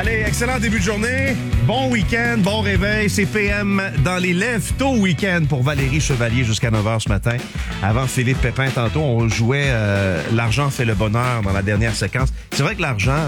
Allez, excellent début de journée. Bon week-end, bon réveil. C'est PM dans les lève-tôt week-end pour Valérie Chevalier jusqu'à 9h ce matin. Avant Philippe Pépin, tantôt, on jouait L'argent fait le bonheur dans la dernière séquence. C'est vrai que l'argent,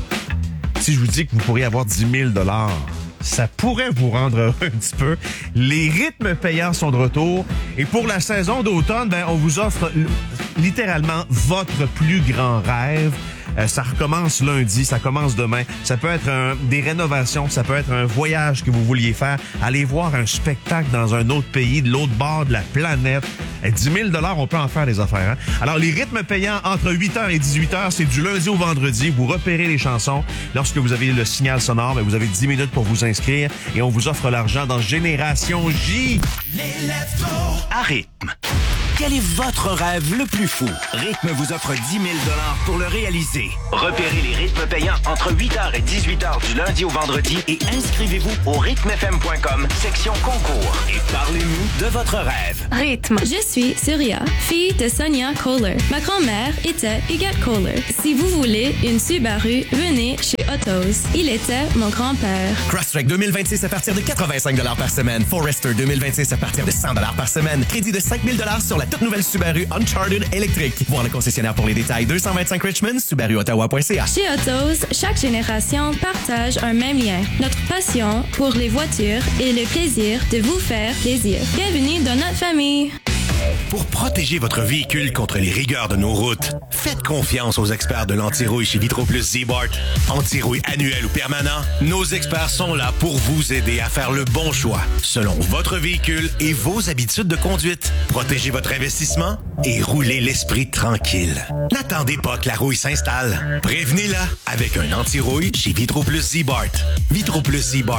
si je vous dis que vous pourriez avoir 10 000 $, ça pourrait vous rendre heureux un petit peu. Les rythmes payants sont de retour. Et pour la saison d'automne, on vous offre littéralement votre plus grand rêve. Ça recommence lundi, ça commence demain. Ça peut être des rénovations, ça peut être un voyage que vous vouliez faire. Aller voir un spectacle dans un autre pays, de l'autre bord de la planète. 10 000 $, on peut en faire des affaires. Hein? Alors, les rythmes payants entre 8h et 18h, c'est du lundi au vendredi. Vous repérez les chansons. Lorsque vous avez le signal sonore, vous avez 10 minutes pour vous inscrire et on vous offre l'argent dans Génération J. Les lève-tôt à rythme. Quel est votre rêve le plus fou? Rythme vous offre 10 000 $ pour le réaliser. Repérez les rythmes payants entre 8h et 18h du lundi au vendredi et inscrivez-vous au rythmefm.com, section concours. Et parlez-nous de votre rêve. Rythme. Je suis Surya, fille de Sonia Kohler. Ma grand-mère était Yvette Kohler. Si vous voulez une Subaru, venez chez Autos. Il était mon grand-père. Crosstrek 2026 à partir de 85 $ par semaine. Forester 2026 à partir de 100 $ par semaine. Crédit de 5 000 $ sur la toute nouvelle Subaru Uncharted électrique. Voir le concessionnaire pour les détails. 225 Richmond, SubaruOttawa.ca. Chez Autos, chaque génération partage un même lien. Notre passion pour les voitures et le plaisir de vous faire plaisir. Bienvenue dans notre famille. Pour protéger votre véhicule contre les rigueurs de nos routes, faites confiance aux experts de l'anti-rouille chez Vitro Plus Z-Bart. Anti-rouille annuel ou permanent, nos experts sont là pour vous aider à faire le bon choix selon votre véhicule et vos habitudes de conduite. Protégez votre investissement et roulez l'esprit tranquille. N'attendez pas que la rouille s'installe. Prévenez-la avec un anti-rouille chez Vitro Plus Z-Bart. Vitro Plus Z-Bart,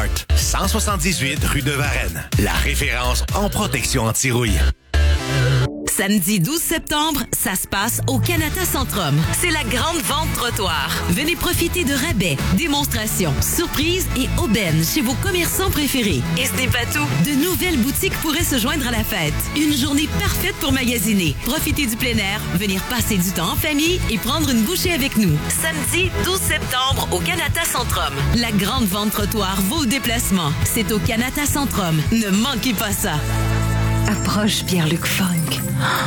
178 rue de Varennes. La référence en protection anti-rouille. Samedi 12 septembre, ça se passe au Canada Centrum. C'est la grande vente trottoir. Venez profiter de rabais, démonstrations, surprises et aubaines chez vos commerçants préférés. Et ce n'est pas tout. De nouvelles boutiques pourraient se joindre à la fête. Une journée parfaite pour magasiner. Profitez du plein air, venir passer du temps en famille et prendre une bouchée avec nous. Samedi 12 septembre au Canada Centrum. La grande vente trottoir vaut le déplacement. C'est au Canada Centrum. Ne manquez pas ça. Approche Pierre-Luc Funk.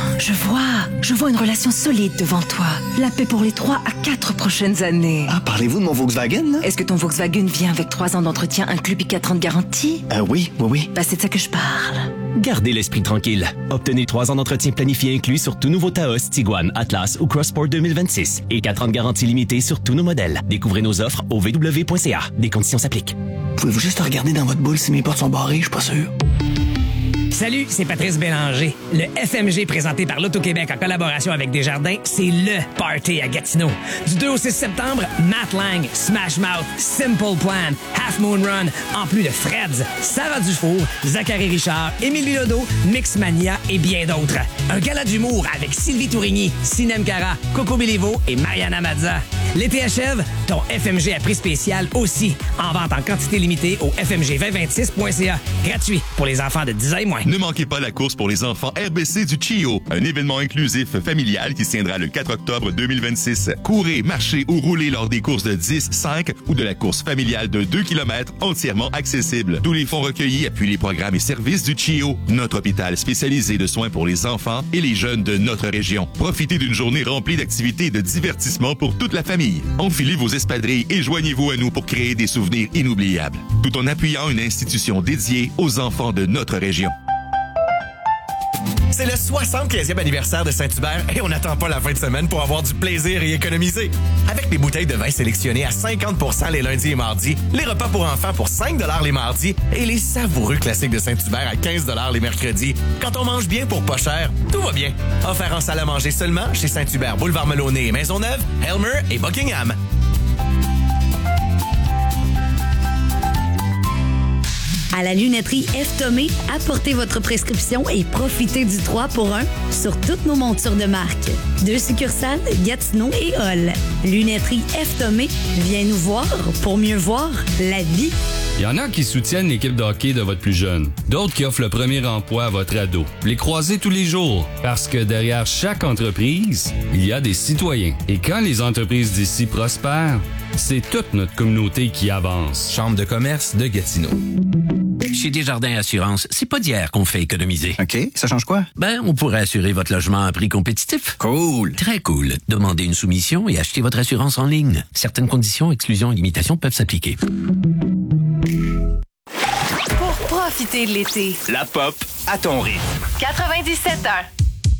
Je vois une relation solide devant toi. La paix pour les 3 à 4 prochaines années. Ah, parlez-vous de mon Volkswagen, là? Est-ce que ton Volkswagen vient avec 3 ans d'entretien inclus puis 4 ans de garantie? Oui. Bah, c'est de ça que je parle. Gardez l'esprit tranquille. Obtenez 3 ans d'entretien planifié inclus sur tout nouveau Taos, Tiguan, Atlas ou Crossport 2026 et 4 ans de garantie limitée sur tous nos modèles. Découvrez nos offres au www.ca. Des conditions s'appliquent. Pouvez-vous juste regarder dans votre boule si mes portes sont barrées? Je suis pas sûr. Salut, c'est Patrice Bélanger. Le FMG présenté par l'Auto-Québec en collaboration avec Desjardins, c'est le party à Gatineau. Du 2 au 6 septembre, Matt Lang, Smash Mouth, Simple Plan, Half Moon Run, en plus de Freds, Sarah Dufour, Zachary Richard, Émilie Lodo, Mixmania et bien d'autres. Un gala d'humour avec Sylvie Tourigny, Sinem Cara, Coco Béliveau et Mariana Mazza. L'été achève, ton FMG à prix spécial aussi. En vente en quantité limitée au fmg2026.ca. Gratuit pour les enfants de 10 ans et moins. Ne manquez pas la course pour les enfants RBC du CHIO, un événement inclusif familial qui se tiendra le 4 octobre 2026. Courez, marchez ou roulez lors des courses de 10, 5 ou de la course familiale de 2 km entièrement accessible. Tous les fonds recueillis appuient les programmes et services du CHIO, notre hôpital spécialisé de soins pour les enfants et les jeunes de notre région. Profitez d'une journée remplie d'activités et de divertissements pour toute la famille. Enfilez vos espadrilles et joignez-vous à nous pour créer des souvenirs inoubliables, tout en appuyant une institution dédiée aux enfants de notre région. C'est le 75e anniversaire de Saint-Hubert et on n'attend pas la fin de semaine pour avoir du plaisir et économiser. Avec des bouteilles de vin sélectionnées à 50 % les lundis et mardis, les repas pour enfants pour 5 $ les mardis et les savoureux classiques de Saint-Hubert à 15 $ les mercredis. Quand on mange bien pour pas cher, tout va bien. Offert en salle à manger seulement chez Saint-Hubert, Boulevard Melonnet et Maisonneuve, Helmer et Buckingham. À la lunetterie F. Thomé, apportez votre prescription et profitez du 3 pour 1 sur toutes nos montures de marque. 2 succursales, Gatineau et Hall. Lunetterie F. Thomé, viens nous voir pour mieux voir la vie. Il y en a qui soutiennent l'équipe de hockey de votre plus jeune. D'autres qui offrent le premier emploi à votre ado. Vous les croisez tous les jours. Parce que derrière chaque entreprise, il y a des citoyens. Et quand les entreprises d'ici prospèrent, C'est toute notre communauté qui avance. Chambre de commerce de Gatineau. Chez Desjardins Assurance, c'est pas d'hier qu'on fait économiser. OK, ça change quoi? On pourrait assurer votre logement à un prix compétitif. Cool. Très cool. Demandez une soumission et achetez votre assurance en ligne. Certaines conditions, exclusions et limitations peuvent s'appliquer. Pour profiter de l'été. La pop à ton rythme. 97.1.